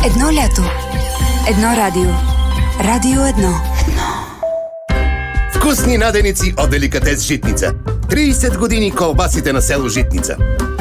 Едно лято. Едно радио. Радио 1. Вкусни наденици от Деликатес Житница. 30 години колбасите на село Житница.